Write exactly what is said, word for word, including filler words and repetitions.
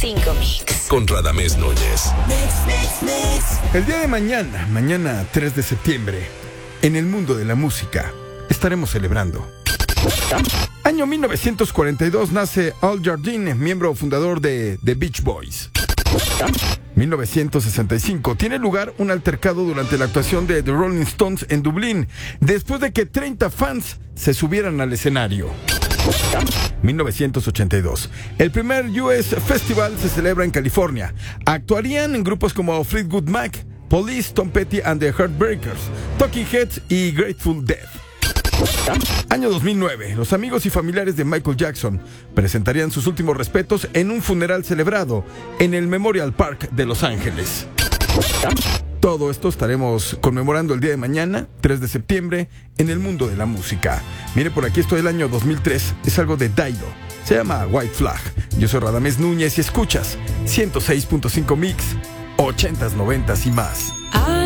cinco Mix. Con Radamés Núñez. Mix, mix, mix. El día de mañana, mañana tres de septiembre, en el mundo de la música, estaremos celebrando. Año mil novecientos cuarenta y dos nace Al Jardine, miembro fundador de The Beach Boys. mil novecientos sesenta y cinco tiene lugar un altercado durante la actuación de The Rolling Stones en Dublín, después de que treinta fans se subieran al escenario. mil novecientos ochenta y dos. El primer U S Festival se celebra en California. Actuarían en grupos como Fleetwood Mac, Police, Tom Petty and the Heartbreakers, Talking Heads y Grateful Dead. Año dos mil nueve. Los amigos y familiares de Michael Jackson presentarían sus últimos respetos en un funeral celebrado en el Memorial Park de Los Ángeles. Todo esto estaremos conmemorando el día de mañana, tres de septiembre, en el mundo de la música. Mire, por aquí esto del año dos mil tres, es algo de Dido. Se llama White Flag. Yo soy Radamés Núñez y escuchas ciento seis punto cinco Mix, ochentas, noventas y más.